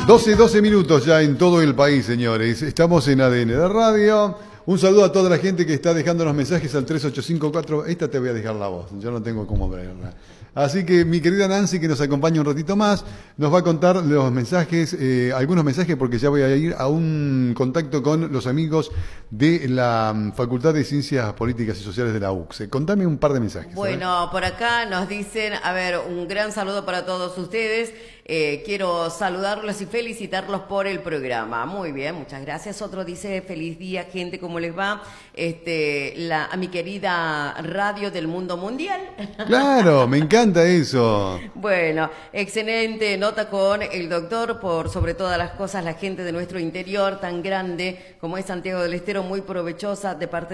12 minutos ya en todo el país, señores. Estamos en ADN de Radio. Un saludo a toda la gente que está dejando los mensajes al 3854. Esta te voy a dejar la voz, yo no tengo cómo verla. Así que mi querida Nancy, que nos acompaña un ratito más, nos va a contar los mensajes, algunos mensajes, porque ya voy a ir a un contacto con los amigos de la Facultad de Ciencias Políticas y Sociales de la UCSE. Contame un par de mensajes. Bueno, por acá nos dicen, a ver, un gran saludo para todos ustedes. Quiero saludarlos y felicitarlos por el programa. Muy bien, muchas gracias. Otro dice, feliz día, gente, ¿cómo les va? A mi querida radio del mundo mundial. Claro, me encanta eso. Bueno, excelente nota con el doctor por sobre todas las cosas, la gente de nuestro interior tan grande como es Santiago del Estero, muy provechosa de parte